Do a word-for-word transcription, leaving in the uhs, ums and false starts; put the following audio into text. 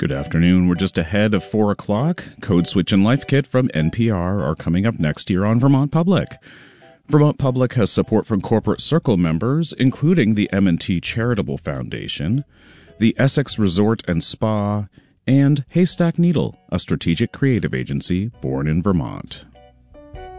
Good afternoon. We're just ahead of four o'clock. Code Switch and Life Kit from N P R are coming up next year on Vermont Public. Vermont Public has support from Corporate Circle members, including the M and T Charitable Foundation, the Essex Resort and Spa, and Haystack Needle, a strategic creative agency born in Vermont.